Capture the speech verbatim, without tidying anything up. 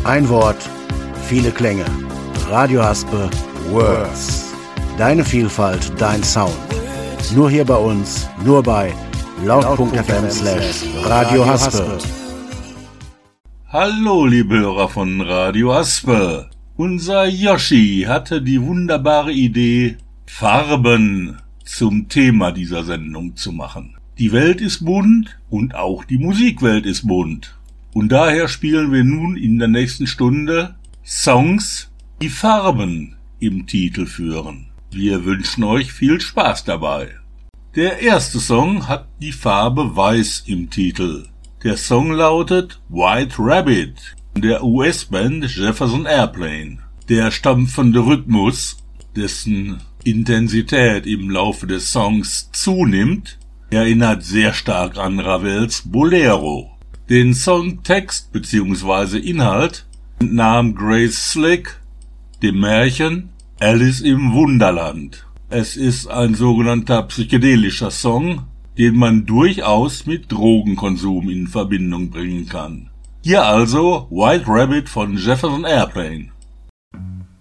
Ein Wort, viele Klänge. Radio Haspe Words. Deine Vielfalt, dein Sound. Nur hier bei uns, nur bei laut.fm slash Radio Haspe. Hallo, liebe Hörer von Radio Haspe. Unser Yoshi hatte die wunderbare Idee, Farben zum Thema dieser Sendung zu machen. Die Welt ist bunt und auch die Musikwelt ist bunt. Und daher spielen wir nun in der nächsten Stunde Songs, die Farben im Titel führen. Wir wünschen euch viel Spaß dabei. Der erste Song hat die Farbe Weiß im Titel. Der Song lautet White Rabbit der U S-Band Jefferson Airplane. Der stampfende Rhythmus, dessen Intensität im Laufe des Songs zunimmt, erinnert sehr stark an Ravels Bolero. Den Songtext bzw. Inhalt entnahm Grace Slick dem Märchen Alice im Wunderland. Es ist ein sogenannter psychedelischer Song, den man durchaus mit Drogenkonsum in Verbindung bringen kann. Hier also White Rabbit von Jefferson Airplane.